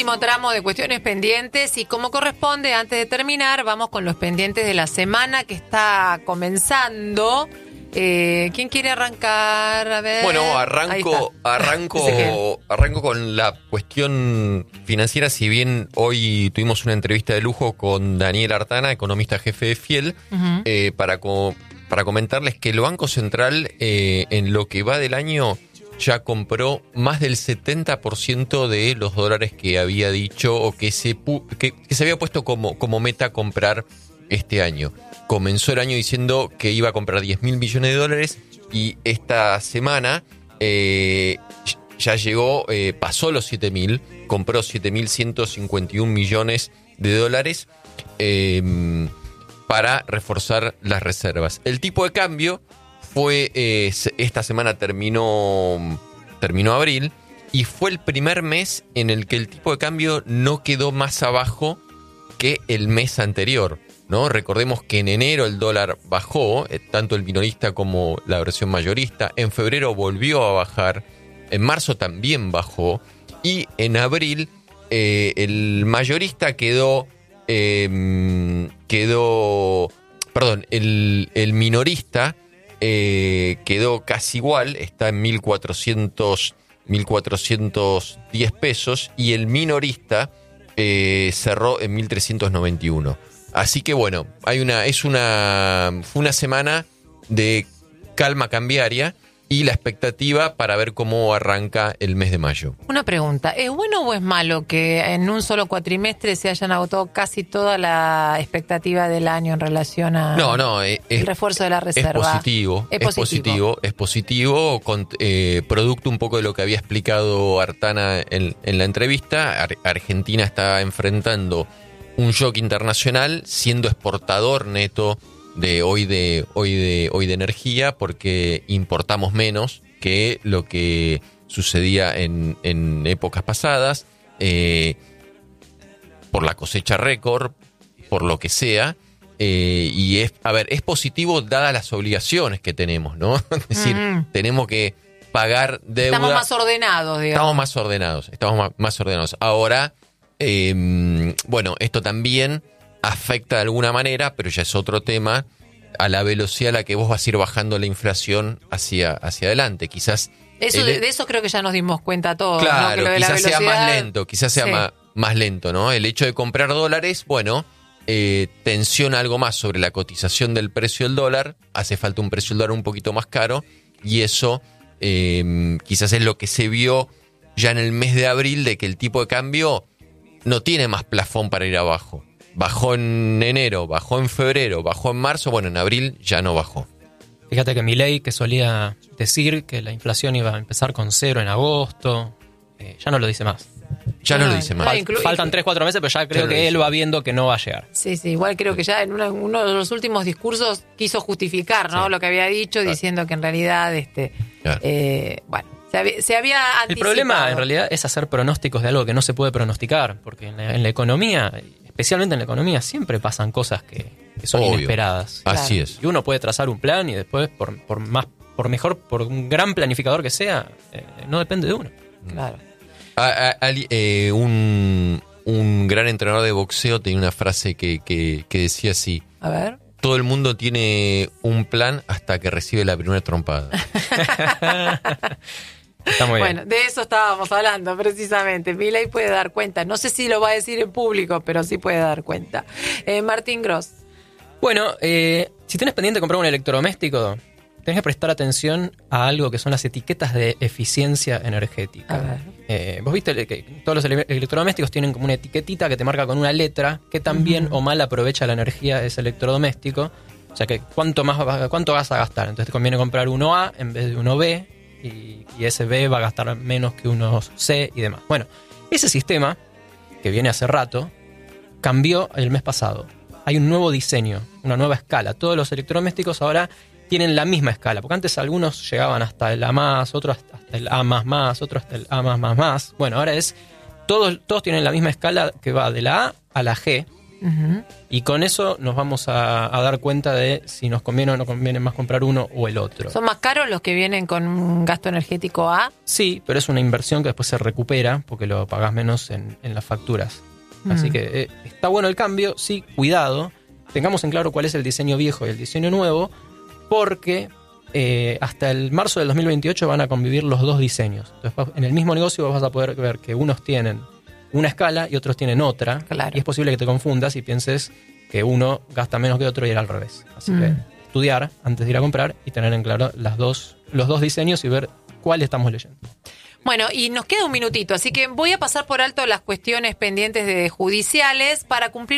último tramo de cuestiones pendientes y como corresponde, antes de terminar, vamos con los pendientes de la semana que está comenzando. ¿Quién quiere arrancar? A ver. Bueno, arranco con la cuestión financiera. Si bien hoy tuvimos una entrevista de lujo con Daniel Artana, economista jefe de Fiel, para comentarles que el Banco Central en lo que va del año ya compró más del 70% de los dólares que había dicho o que se había puesto como meta comprar este año. Comenzó el año diciendo que iba a comprar 10.000 millones de dólares y esta semana ya llegó, pasó los 7.000, compró 7.151 millones de dólares para reforzar las reservas. El tipo de cambio fue, esta semana terminó abril y fue el primer mes en el que el tipo de cambio no quedó más abajo que el mes anterior, ¿no? Recordemos que en enero el dólar bajó, tanto el minorista como la versión mayorista. En febrero volvió a bajar, en marzo también bajó y en abril el mayorista el minorista quedó casi igual, está en 1.410 pesos y el minorista cerró en 1.391. Así que bueno, fue una semana de calma cambiaria y la expectativa para ver cómo arranca el mes de mayo. Una pregunta, ¿es bueno o es malo que en un solo cuatrimestre se hayan agotado casi toda la expectativa del año en relación a el refuerzo de la reserva? Es positivo, producto un poco de lo que había explicado Artana en la entrevista. Argentina está enfrentando un shock internacional, siendo exportador neto de energía, porque importamos menos que lo que sucedía en épocas pasadas, por la cosecha récord, por lo que sea, y es positivo dadas las obligaciones que tenemos, ¿no? Es decir, tenemos que pagar deuda. Estamos más ordenados, digamos. Estamos más ordenados. Ahora, bueno, esto también afecta de alguna manera, pero ya es otro tema, a la velocidad a la que vos vas a ir bajando la inflación hacia adelante. Quizás de eso creo que ya nos dimos cuenta todos. Claro, ¿no? Que lo de quizás la velocidad sea más lento, ¿no? El hecho de comprar dólares, bueno, tensiona algo más sobre la cotización del precio del dólar. Hace falta un precio del dólar un poquito más caro y eso quizás es lo que se vio ya en el mes de abril, de que el tipo de cambio no tiene más plafón para ir abajo. Bajó en enero, bajó en febrero, bajó en marzo, bueno, en abril ya no bajó. Fíjate que Milei, que solía decir que la inflación iba a empezar con 0 en agosto, ya no lo dice más. No lo dice más. Faltan 3-4 meses, pero ya creo que él va viendo que no va a llegar. Sí, igual creo que ya en uno de los últimos discursos quiso justificar, ¿no? Lo que había dicho, diciendo que en realidad, bueno, se había anticipado. El problema en realidad es hacer pronósticos de algo que no se puede pronosticar, porque en la economía, especialmente en la economía, siempre pasan cosas que son inesperadas. Así es. Y uno puede trazar un plan y después, por un gran planificador que sea, no depende de uno. Claro. Un gran entrenador de boxeo tenía una frase que decía así: a ver. Todo el mundo tiene un plan hasta que recibe la primera trompada. Está muy bien. Bueno, de eso estábamos hablando precisamente. Milei puede dar cuenta. No sé si lo va a decir en público, pero sí puede dar cuenta. Martín Gross. Bueno, si tenés pendiente comprar un electrodoméstico, tenés que prestar atención a algo que son las etiquetas de eficiencia energética. A ver. Vos viste que todos los electrodomésticos tienen como una etiquetita que te marca con una letra que tan bien o mal aprovecha la energía de ese electrodoméstico. O sea que cuánto vas a gastar. Entonces te conviene comprar uno A en vez de uno B, y ese B va a gastar menos que uno C y demás. Bueno, ese sistema, que viene hace rato, cambió el mes pasado. Hay un nuevo diseño, una nueva escala. Todos los electrodomésticos ahora tienen la misma escala, porque antes algunos llegaban hasta el A+, otros hasta el A++, otros hasta el A+++. Bueno, ahora todos tienen la misma escala que va de la A a la G, Ujú. Y con eso nos vamos a dar cuenta de si nos conviene o no conviene más comprar uno o el otro. ¿Son más caros los que vienen con un gasto energético A? Sí, pero es una inversión que después se recupera porque lo pagás menos en las facturas. Así que está bueno el cambio, sí, cuidado. Tengamos en claro cuál es el diseño viejo y el diseño nuevo, porque hasta el marzo del 2028 van a convivir los dos diseños. Entonces, en el mismo negocio vos vas a poder ver que unos tienen una escala y otros tienen otra. Claro. Y es posible que te confundas y pienses que uno gasta menos que otro y era al revés. Así que estudiar antes de ir a comprar y tener en claro los dos diseños y ver cuál estamos leyendo. Bueno, y nos queda un minutito, así que voy a pasar por alto las cuestiones pendientes de judiciales para cumplir